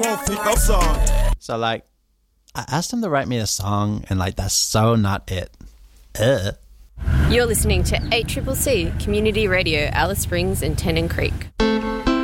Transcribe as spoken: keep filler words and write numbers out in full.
So, like, I asked him to write me a song, and, like, that's so not it. Ugh. You're listening to eight C C C Community Radio, Alice Springs and Tennant Creek.